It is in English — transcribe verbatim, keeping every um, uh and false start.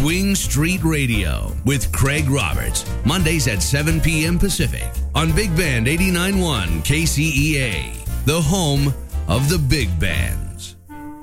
Swing Street Radio with Craig Roberts. Mondays at seven p.m. Pacific on Big Band eighty-nine point one K C E A, the home of the big band.